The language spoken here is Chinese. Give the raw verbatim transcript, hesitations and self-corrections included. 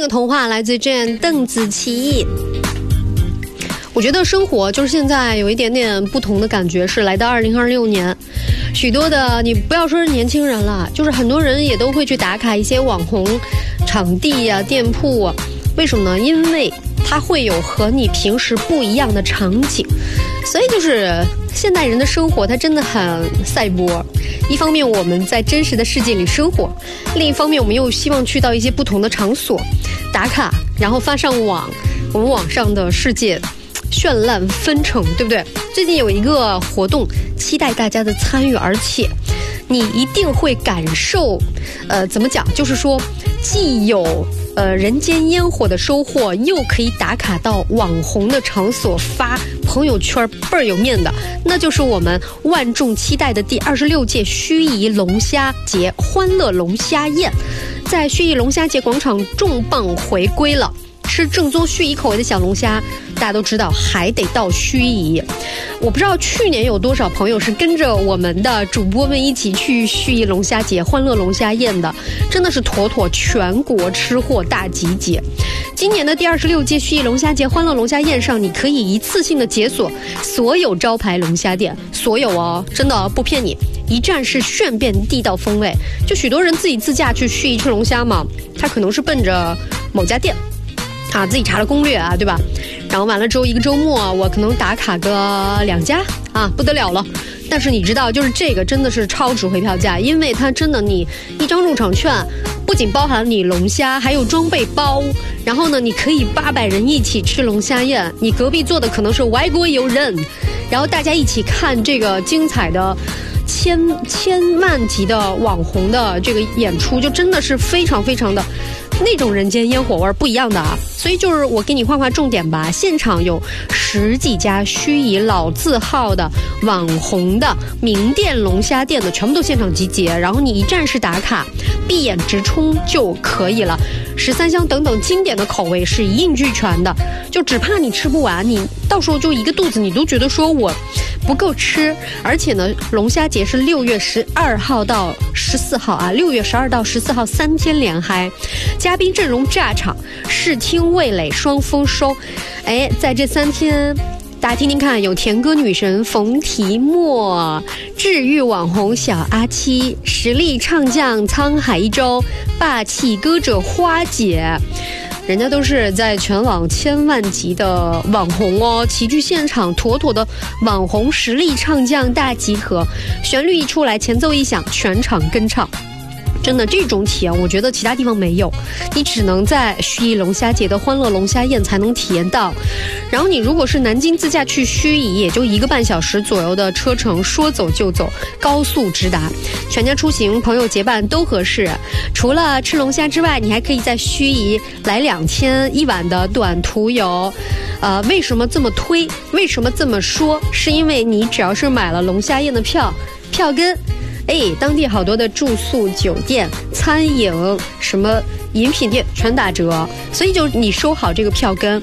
童话来自这样邓紫棋。我觉得生活就是现在有一点点不同的感觉，是来到二零二六年，许多的你不要说是年轻人了，就是很多人也都会去打卡一些网红场地啊、店铺啊。为什么呢？因为它会有和你平时不一样的场景，所以就是现代人的生活它真的很赛博。一方面我们在真实的世界里生活，另一方面我们又希望去到一些不同的场所打卡，然后发上网，我们网上的世界绚烂纷呈，对不对？最近有一个活动，期待大家的参与，而且你一定会感受，呃，怎么讲？就是说，既有呃人间烟火的收获，又可以打卡到网红的场所发朋友圈，倍儿有面的。那就是我们万众期待的第二十六届盱眙龙虾节欢乐龙虾宴，在盱眙龙虾节广场重磅回归了。吃正宗盱眙口味的小龙虾，大家都知道还得到盱眙。我不知道去年有多少朋友是跟着我们的主播们一起去盱眙龙虾节欢乐龙虾宴的，真的是妥妥全国吃货大集结。今年的第二十六届盱眙龙虾节欢乐龙虾宴上，你可以一次性的解锁所有招牌龙虾店，所有哦，真的不骗你，一站式炫遍地道风味。就许多人自己自驾去盱眙吃龙虾嘛，他可能是奔着某家店啊，自己查了攻略啊，对吧？然后完了之后一个周末我可能打卡个两家啊，不得了了。但是你知道，就是这个真的是超值回票价，因为它真的你一张入场券不仅包含你龙虾，还有装备包，然后呢你可以八百人一起吃龙虾宴，你隔壁坐的可能是外国友人，然后大家一起看这个精彩的千千万级的网红的这个演出，就真的是非常非常的那种人间烟火味不一样的啊！所以就是我给你画画重点吧，现场有十几家盱眙老字号的网红的名店龙虾店的全部都现场集结，然后你一站式打卡，闭眼直冲就可以了。十三香等等经典的口味是一应俱全的，就只怕你吃不完，你到时候就一个肚子你都觉得说我不够吃。而且呢，龙虾节是六月十二号到十四号啊，六月十二到十四号三天连嗨，嘉宾阵容炸场，视听味蕾双丰收。哎，在这三天大家听听看，有甜歌女神冯提莫，治愈网红小阿七，实力唱将沧海一周，霸气歌者花姐，人家都是在全网千万级的网红哦，齐聚现场，妥妥的网红实力唱将大集合。旋律一出来，前奏一响，全场跟唱。真的这种体验我觉得其他地方没有，你只能在盱眙龙虾节的欢乐龙虾宴才能体验到。然后你如果是南京自驾去盱眙，也就一个半小时左右的车程，说走就走，高速直达，全家出行朋友结伴都合适。除了吃龙虾之外，你还可以在盱眙来两天一晚的短途游。呃，为什么这么推，为什么这么说，是因为你只要是买了龙虾宴的票，票根哎，当地好多的住宿酒店、餐饮、什么饮品店全打折，所以就你收好这个票根，